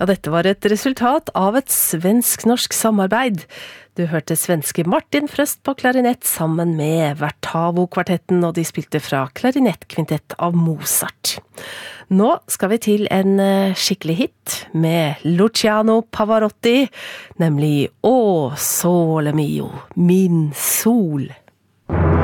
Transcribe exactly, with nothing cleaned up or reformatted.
Ja, dette var et resultat av et svensk-norsk samarbeid. Du hørte svenske Martin Frøst på klarinett sammen med Vertavo-kvartetten, og de spilte fra klarinettkvintett av Mozart. Nå skal vi til en skikkelig hit med Luciano Pavarotti, nemlig Å Sole Mio, min sol.